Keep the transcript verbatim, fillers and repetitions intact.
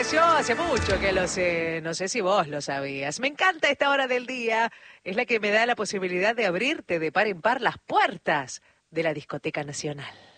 yo hace mucho que lo sé, no sé si vos lo sabías. Me encanta esta hora del día, es la que me da la posibilidad de abrirte de par en par las puertas de la Discoteca Nacional.